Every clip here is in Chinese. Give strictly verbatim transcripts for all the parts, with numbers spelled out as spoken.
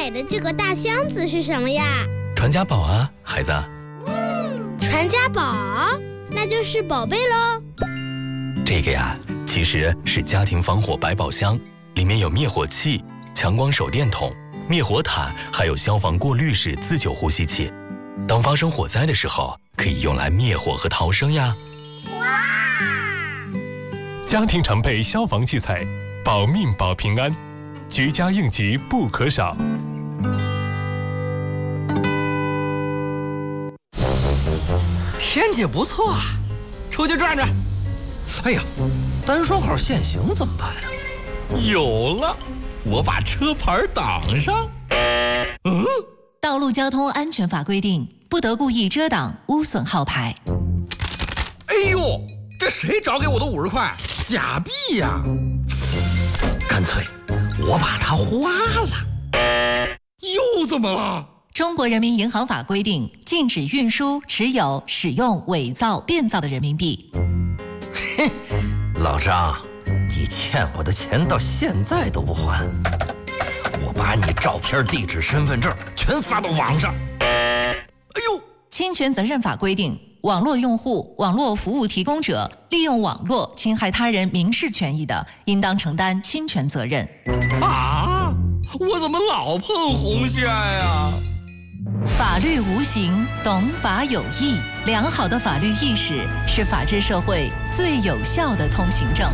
美的这个大箱子是什么呀？ 传家宝啊，孩子。 传家宝，那就是宝贝喽。 这个呀，其实是家庭防火百宝箱，里面有灭火器、强光手电筒、灭火毯，还有消防过滤式自救呼吸器。当发生火灾的时候，可以用来灭火和逃生呀。 哇！ 家庭常备消防器材，保命保平安，居家应急不可少。 天气不错啊，出去转转。哎呀，单双号限行怎么办呢？有了，我把车牌挡上。嗯， 道路交通安全法规定，不得故意遮挡、污损号牌。 哎呦，这谁找给我的五十块？假币呀！干脆我把它花了。又怎么了？ 中国人民银行法规定，禁止运输、持有、使用伪造、变造的人民币。 嘿，老张，你欠我的钱到现在都不还，我把你照片、地址、身份证全发到网上。哎呦， 侵权责任法规定，网络用户、网络服务提供者利用网络侵害他人民事权益的，应当承担侵权责任。 啊，我怎么老碰红线呀？ 法律无形，懂法有益。良好的法律意识是法治社会最有效的通行证。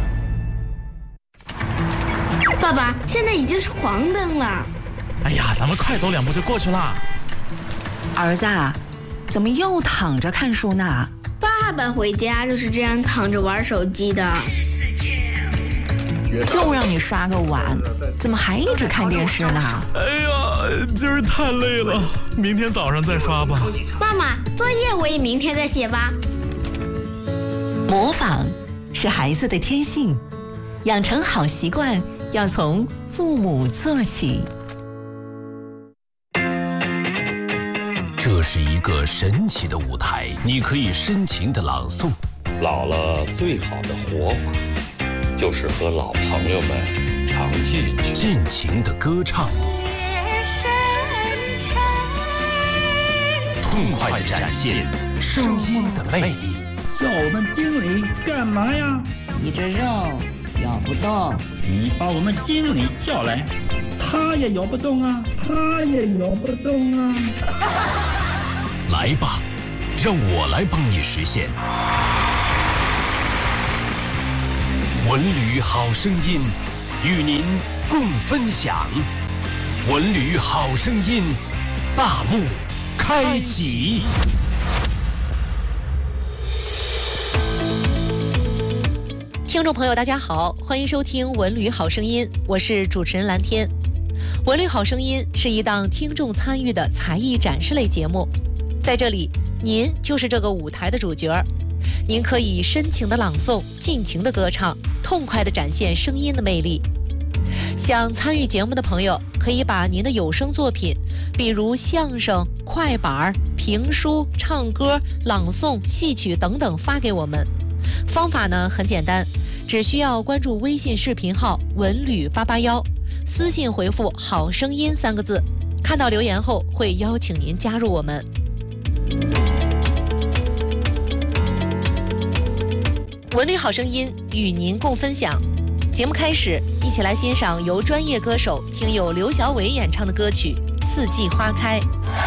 爸爸，现在已经是黄灯了。 哎呀，咱们快走两步就过去了。 儿子，怎么又躺着看书呢？ 爸爸回家就是这样躺着玩手机的。 就让你刷个碗，怎么还一直看电视呢？ 哎呀，今儿太累了，明天早上再刷吧。 妈妈，作业我也明天再写吧。 模仿是孩子的天性，养成好习惯要从父母做起。 这是一个神奇的舞台，你可以深情的朗诵。 老了最好的活法，就是和老朋友们常聚聚， 尽情的歌唱，痛快的展现声音的魅力。 叫我们经理干嘛呀？ 你这肉咬不动， 你把我们经理叫来，他也咬不动啊，他也咬不动啊。 来吧，让我来帮你实现。文旅好声音，与您共分享。文旅好声音，大幕开启。 听众朋友大家好，欢迎收听文旅好声音，我是主持人蓝天。文旅好声音是一档听众参与的才艺展示类节目，在这里您就是这个舞台的主角，您可以深情的朗诵，尽情的歌唱，痛快的展现声音的魅力。想参与节目的朋友可以把您的有声作品，比如相声、快板、评书、唱歌、朗诵、戏曲等等发给我们。方法呢很简单，只需要关注微信视频号文旅八八一，私信回复好声音三个字，看到留言后会邀请您加入我们。文旅好声音与您共分享。节目开始，一起来欣赏由专业歌手听友刘小伟演唱的歌曲《四季花开》。